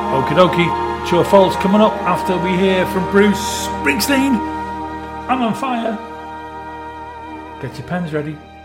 Okie dokie. True or false coming up after we hear from Bruce Springsteen. I'm on fire. Get your pens ready.